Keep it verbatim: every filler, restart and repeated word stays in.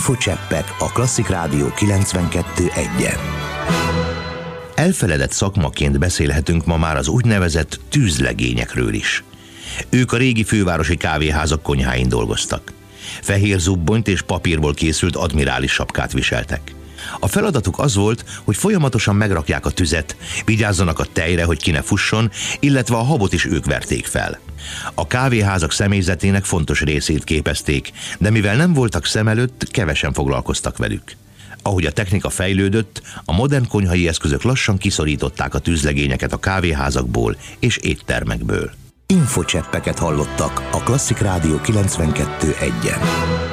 Infocseppek a Klasszik Rádió kilencvenkettő egyen. Elfeledett szakmaként beszélhetünk ma már az úgynevezett tűzlegényekről is. Ők a régi fővárosi kávéházak konyháin dolgoztak. Fehér zubbonyt és papírból készült admirális sapkát viseltek. A feladatuk az volt, hogy folyamatosan megrakják a tüzet, vigyázzanak a tejre, hogy ki ne fusson, illetve a habot is ők verték fel. A kávéházak személyzetének fontos részét képezték, de mivel nem voltak szem előtt, kevesen foglalkoztak velük. Ahogy a technika fejlődött, a modern konyhai eszközök lassan kiszorították a tűzlegényeket a kávéházakból és éttermekből. Infocseppeket hallottak a Klasszik Rádió kilencvenkettő egyen.